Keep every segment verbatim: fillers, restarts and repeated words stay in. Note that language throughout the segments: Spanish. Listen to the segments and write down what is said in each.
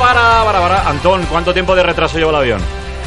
para, para, para. Antón, ¿cuánto tiempo de retraso lleva el avión?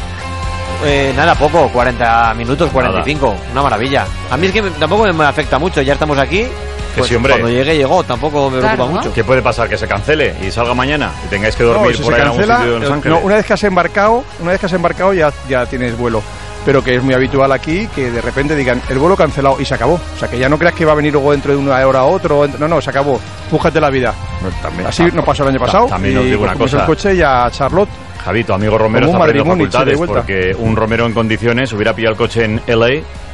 Eh, nada, poco, cuarenta minutos, cuarenta y cinco, nada. Una maravilla. A mí es que me, tampoco me afecta mucho, ya estamos aquí. Pues sí, hombre. Cuando llegue, llegó, tampoco me Claro, preocupa ¿no? mucho. ¿Qué puede pasar? ¿Que se cancele y salga mañana y tengáis que dormir no, si por se ahí cancela, en algún sitio de Los Ángeles? No, una vez que has embarcado, una vez que has embarcado ya, ya tienes vuelo. Pero que es muy habitual aquí que de repente digan el vuelo cancelado y se acabó. O sea, que ya no creas que va a venir luego dentro de una hora otro. No, no, se acabó. Fújate la vida. No, también, Así ah, nos pasó el año pasado. También os y digo una cogimos cosa. el coche y a Charlotte. Javi, tu amigo Romero Como un está perdiendo Madrid-Múnich, facultades de vuelta. porque un Romero en condiciones hubiera pillado el coche en L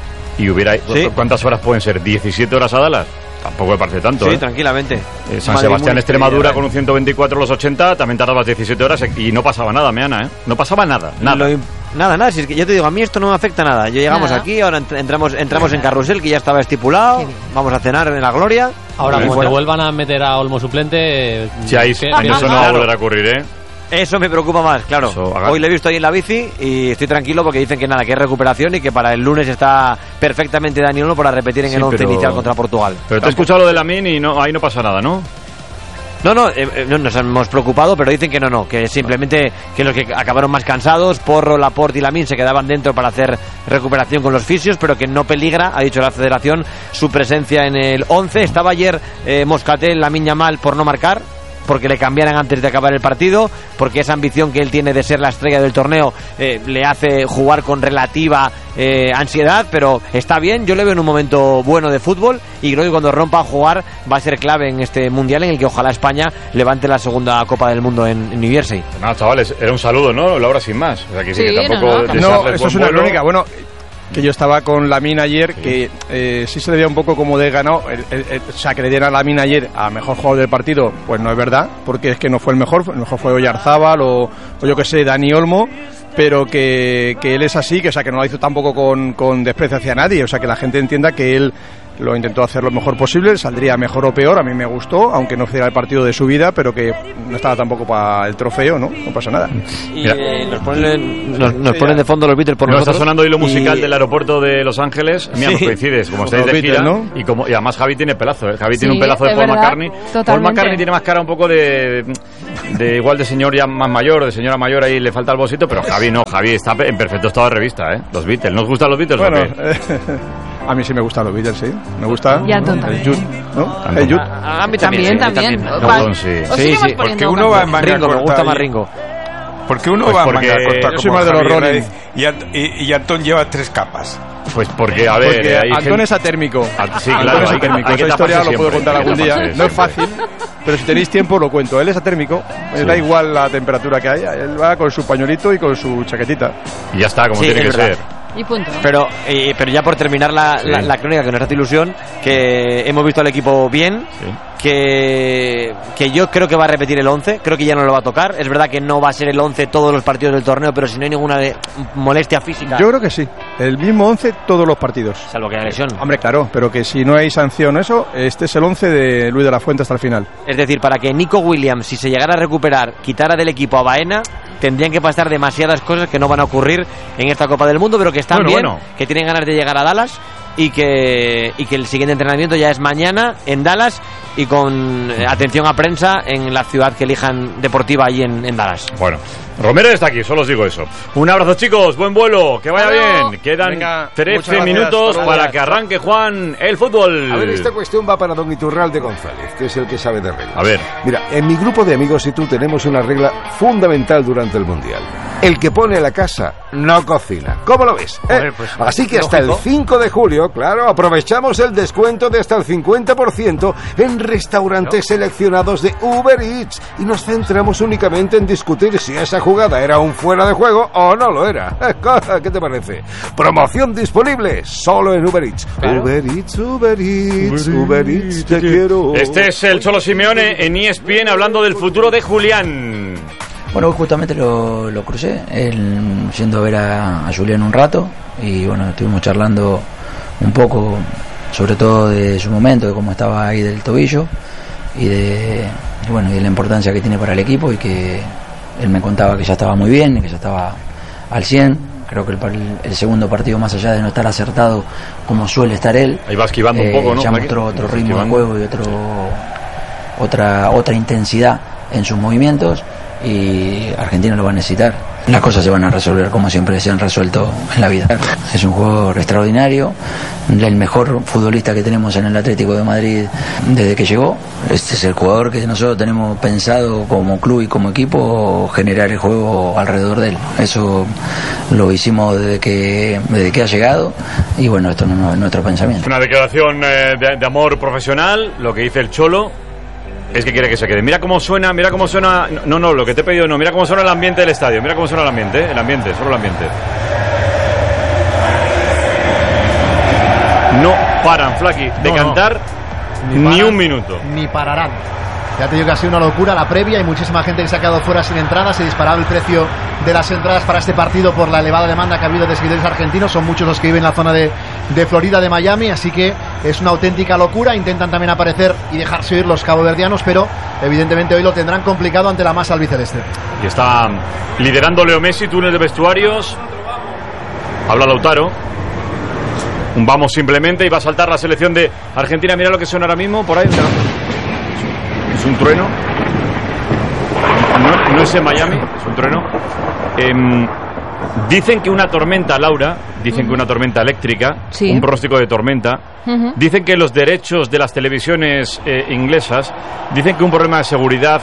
A y hubiera... Sí. ¿Cuántas horas pueden ser? ¿diecisiete horas a Dallas? Tampoco me parece tanto, Sí, ¿eh? tranquilamente. Eh, San Madrid, Sebastián, Múnich, Extremadura, eh, con un ciento veinticuatro los ochenta, también tardabas diecisiete horas y no pasaba nada, Meana, ¿eh? No pasaba nada, nada. Lo im- nada, nada, si es que yo te digo, a mí esto no me afecta nada. Yo llegamos Nada. aquí, ahora ent- entramos entramos en carrusel, que ya estaba estipulado. Qué bien. Vamos a cenar en la gloria. Ahora, Muy como fuera. te vuelvan a meter a Olmo suplente... Si ahí, ¿qué- ahí qué- eso no va a Claro. volver a ocurrir, ¿eh? Eso me preocupa más, claro. Eso, haga- Hoy le he visto ahí en la bici y estoy tranquilo porque dicen que nada, que es recuperación y que para el lunes está perfectamente Dani Olmo para repetir en Sí, el once pero- inicial contra Portugal. Pero te he escuchado lo de Lamine y no, ahí no pasa nada, ¿no? No, no, eh, eh, no nos hemos preocupado, pero dicen que no, no, que simplemente que los que acabaron más cansados, Porro, Laporte y Lamine se quedaban dentro para hacer recuperación con los fisios, pero que no peligra, ha dicho la federación, su presencia en el once. Estaba ayer eh, Moscatel, Lamine Yamal por no marcar, porque le cambiaran antes de acabar el partido, porque esa ambición que él tiene de ser la estrella del torneo eh, le hace jugar con relativa eh, ansiedad, pero está bien, yo le veo en un momento bueno de fútbol y creo que cuando rompa a jugar va a ser clave en este mundial en el que ojalá España levante la segunda Copa del Mundo en, en New Jersey. Nada, chavales, era un saludo, ¿no? Laura, sin más. O sea, que sí, Sí, que tampoco... no, no, desearles No, buen eso es una vuelo. crónica. Bueno, que yo estaba con Lamine ayer, que eh, sí se le veía un poco como de ganado. El, el, el, o sea, que le dieran a Lamine ayer a mejor jugador del partido, pues no es verdad, porque es que no fue el mejor. El mejor fue Oyarzábal o, o yo que sé, Dani Olmo. Pero que, que él es así, que o sea que no lo hizo tampoco con, con desprecio hacia nadie. O sea, que la gente entienda que él lo intentó hacer lo mejor posible, saldría mejor o peor. A mí me gustó, aunque no fuera el partido de su vida, pero que no estaba tampoco para el trofeo, ¿no? No pasa nada. Y Mira. eh, nos ponen, nos, nos Sí, ponen ya. de fondo los Beatles por No, nosotros. está sonando hoy lo musical y- del aeropuerto de Los Ángeles. Mira, Sí. nos coincides, como Como estáis de los gira. Beatles, ¿no? Y, como, y además Javi tiene pelazo, ¿eh? Javi Sí, tiene un pelazo de es Paul verdad, McCartney. Paul totalmente. McCartney tiene más cara un poco de, de igual de señor ya más mayor, de señora mayor, ahí le falta el bolsito, pero Javi no, Javi está en perfecto estado de revista, ¿eh? Los Beatles. ¿No os gustan los Beatles Bueno, o qué? eh, a mí sí me gustan los Beatles, sí. Me gusta. Y a Antón el también. Jude, ¿no? Antón. El Jude. A, a mí También, también, sí, a mí también. también. Va- Antón, sí. os Sí, seguimos sí, poniendo porque uno va en canciones. manga Ringo, me corta gusta y- más Ringo. Porque uno Pues va porque en manga corta yo soy como más de los Javier Rolling. Reyes, y, Ant- y, y Antón lleva tres capas. Pues porque, a ver, Porque hay Antón gente- es atérmico. Ah, sí, Antón claro, es hay que- atérmico. hay que Esa historia taparse lo puedo siempre, contar hay que algún día. taparse No es siempre. fácil, pero si tenéis tiempo lo cuento. Él es atérmico, Sí. le da igual la temperatura que haya. Él va con su pañuelito y con su chaquetita. Y ya está, como Sí, tiene es que verdad. ser. Y punto. Pero, eh, pero ya por terminar la, Sí. la, la crónica, que nos hace ilusión, que hemos visto al equipo bien, Sí. que, que yo creo que va a repetir el once, creo que ya no lo va a tocar. Es verdad que no va a ser el once todos los partidos del torneo, pero si no hay ninguna de molestia física, Yo creo que sí. El mismo once todos los partidos. salvo que haya lesión. Hombre, claro, pero que si no hay sanción o eso, este es el once de Luis de la Fuente hasta el final. Es decir, para que Nico Williams, si se llegara a recuperar, quitara del equipo a Baena, tendrían que pasar demasiadas cosas que no van a ocurrir en esta Copa del Mundo, pero que están Bueno, bien, bueno. que tienen ganas de llegar a Dallas y que, y que el siguiente entrenamiento ya es mañana en Dallas y con eh, atención a prensa en la ciudad que elijan deportiva allí en, en Dallas. Bueno, Romero está aquí, solo os digo eso. Un abrazo, chicos, buen vuelo, que vaya Adiós. bien. Quedan Venga, muchas trece gracias, minutos gracias. para que arranque, Juan, el fútbol. A ver, esta cuestión va para don Iturralde González, que es el que sabe de reglas. A ver. Mira, en mi grupo de amigos y tú tenemos una regla fundamental durante el Mundial. El que pone la casa no cocina. ¿Cómo lo ves? ¿Eh? Joder, pues, Así que hasta lógico. el cinco de julio, claro, aprovechamos el descuento de hasta el cincuenta por ciento en restaurantes seleccionados de Uber Eats y nos centramos únicamente en discutir si esa jugada era un fuera de juego o no lo era. ¿Qué te parece? Promoción disponible solo en Uber Eats. Claro. Uber Eats, Uber Eats, Uber Eats, te quiero. Este es el Cholo Simeone en E S P N hablando del futuro de Julián. Bueno, justamente lo, lo crucé, él yendo a ver a, a Julián un rato y bueno, estuvimos charlando un poco, sobre todo de su momento, de cómo estaba ahí del tobillo y de, y bueno, y de la importancia que tiene para el equipo y que él me contaba que ya estaba muy bien y que ya estaba al cien. Creo que el, par- el segundo partido, más allá de no estar acertado como suele estar él, Ahí va esquivando un eh, poco, ¿no? ya Aquí. mostró otro ritmo Esquivando. de juego y otro otra otra intensidad en sus movimientos y Argentina lo va a necesitar. Las cosas se van a resolver como siempre se han resuelto en la vida. Es un jugador extraordinario, el mejor futbolista que tenemos en el Atlético de Madrid desde que llegó. Este es el jugador que nosotros tenemos pensado como club y como equipo generar el juego alrededor de él. Eso lo hicimos desde que, desde que ha llegado y bueno, esto no es nuestro pensamiento. Una declaración eh, de, de amor profesional, lo que dice el Cholo es que quiere que se quede. Mira cómo suena, mira cómo suena. No, no, lo que te he pedido no. Mira cómo suena el ambiente del estadio. Mira cómo suena el ambiente, ¿eh? El ambiente, solo el ambiente. No paran, Flaky, de no, cantar no. Ni, ni paran, un minuto. Ni pararán. Ya te digo que ha sido una locura la previa. Hay muchísima gente que se ha quedado fuera sin entradas. Se disparaba el precio de las entradas para este partido por la elevada demanda que ha habido de seguidores argentinos. Son muchos los que viven en la zona de, de Florida, de Miami. Así que es una auténtica locura. Intentan también aparecer y dejarse oír los caboverdianos, pero evidentemente hoy lo tendrán complicado ante la masa albiceleste. Y está liderando Leo Messi, túnel de vestuarios. Habla Lautaro. Un vamos simplemente y va a saltar la selección de Argentina. Mira lo que suena ahora mismo por ahí. Es un trueno. No, no es en Miami, es un trueno. Eh, dicen que una tormenta, Laura, dicen uh-huh. que una tormenta eléctrica, sí. un pronóstico de tormenta. Uh-huh. Dicen que los derechos de las televisiones eh, inglesas, dicen que un problema de seguridad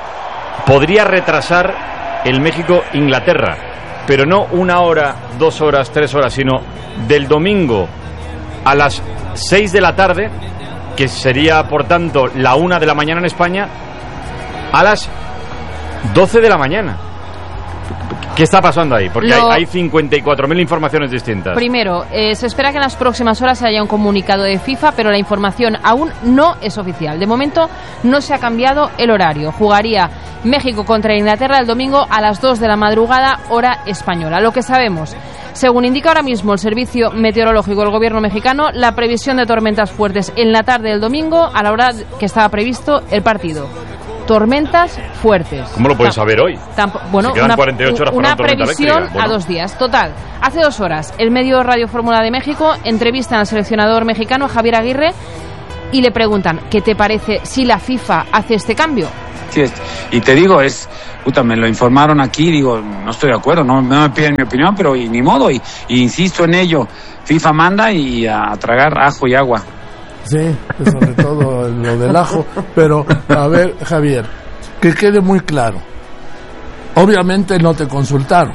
podría retrasar el México-Inglaterra, pero no una hora, dos horas, tres horas, sino del domingo a las seis de la tarde, que sería por tanto la una de la mañana en España, a las doce de la mañana. ¿Qué está pasando ahí? Porque Lo... hay, hay cincuenta y cuatro mil informaciones distintas. Primero, eh, se espera que en las próximas horas haya un comunicado de FIFA, pero la información aún no es oficial. De momento no se ha cambiado el horario. Jugaría México contra Inglaterra el domingo a las dos de la madrugada, hora española. Lo que sabemos, según indica ahora mismo el Servicio Meteorológico del Gobierno mexicano, la previsión de tormentas fuertes en la tarde del domingo a la hora que estaba previsto el partido. Tormentas fuertes. ¿Cómo lo puedes saber hoy? Tamp- bueno, si quedan una, cuarenta y ocho horas una para una previsión bueno. a dos días. Total, hace dos horas, el medio Radio Fórmula de México entrevista al seleccionador mexicano Javier Aguirre y le preguntan, ¿qué te parece si la FIFA hace este cambio? Sí, y te digo, es, puta, me lo informaron aquí, digo, no estoy de acuerdo, no, no me piden mi opinión, pero y, ni modo, y, y insisto en ello, FIFA manda y a tragar ajo y agua. Sí, sobre todo lo del ajo, pero a ver, Javier, que quede muy claro, obviamente no te consultaron.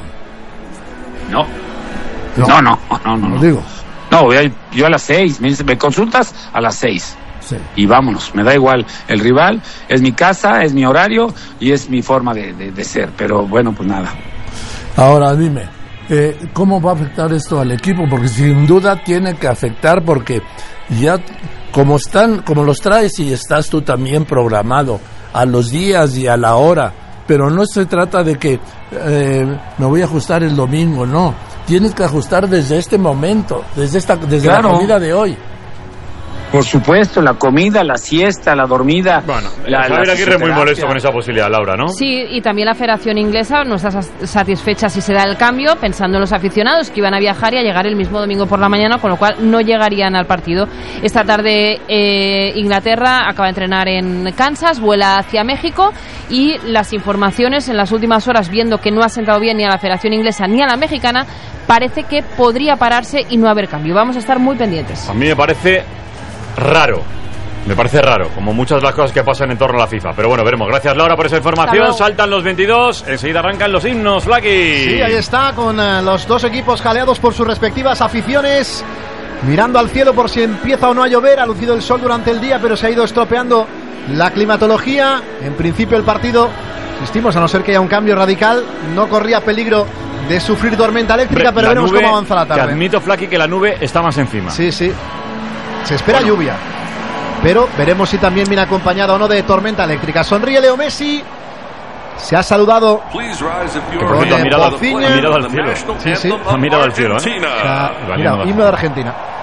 No, no, no, no, no, no, no. Digo. No, yo a las seis, me, me consultas a las seis. Sí. Y vámonos, me da igual el rival, es mi casa, es mi horario y es mi forma de, de, de ser, pero bueno, pues nada. Ahora dime, eh, ¿cómo va a afectar esto al equipo? Porque sin duda tiene que afectar, porque ya como están, como los traes y estás tú también programado a los días y a la hora, pero no se trata de que eh, me voy a ajustar el domingo, no, tienes que ajustar desde este momento, desde esta, desde claro. la comida de hoy. Por supuesto, la comida, la siesta, la dormida. Bueno, la, Javier Aguirre es muy molesto con esa posibilidad, Laura, ¿no? Sí, y también la Federación Inglesa no está satisfecha si se da el cambio, pensando en los aficionados que iban a viajar y a llegar el mismo domingo por la mañana, con lo cual no llegarían al partido. Esta tarde eh, Inglaterra acaba de entrenar en Kansas, vuela hacia México, y las informaciones en las últimas horas, viendo que no ha sentado bien ni a la Federación Inglesa ni a la mexicana, parece que podría pararse y no haber cambio. Vamos a estar muy pendientes. A mí me parece raro, me parece raro, como muchas de las cosas que pasan en torno a la FIFA. Pero bueno, veremos. Gracias, Laura, por esa información. Saltan los veintidós, enseguida arrancan los himnos, Flaky. Sí, ahí está, con uh, los dos equipos jaleados por sus respectivas aficiones, mirando al cielo por si empieza o no a llover. Ha lucido el sol durante el día, pero se ha ido estropeando la climatología. En principio el partido, insistimos, a no ser que haya un cambio radical, no corría peligro de sufrir tormenta eléctrica. Hombre, pero veremos nube, cómo avanza la tarde. Te admito, Flaky, que la nube está más encima. Sí, sí. Se espera bueno. lluvia, pero veremos si también viene acompañada o no de tormenta eléctrica. Sonríe Leo Messi, se ha saludado. Que por cierto, ha mirado, ha mirado al cielo. Sí, sí. Ha mirado al cielo, ¿eh? O sea, mira, himno de Argentina.